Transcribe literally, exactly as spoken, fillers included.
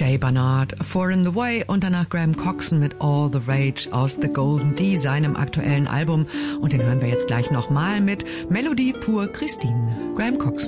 Jay Barnard, Four in the Way und danach Graham Coxon mit All the Rage aus The Golden D, seinem aktuellen Album. Und den hören wir jetzt gleich nochmal mit Melodie pur Christine. Graham Coxon.